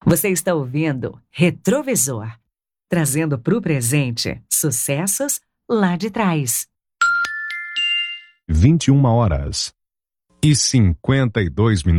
Você está ouvindo Retrovisor, trazendo para o presente sucessos lá de trás. 21h52.